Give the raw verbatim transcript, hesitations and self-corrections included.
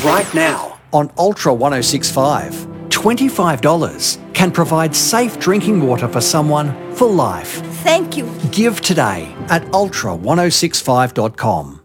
right now on Ultra ten sixty-five. twenty-five dollars can provide safe drinking water for someone for life. Thank you. Give today at ultra ten sixty-five dot com.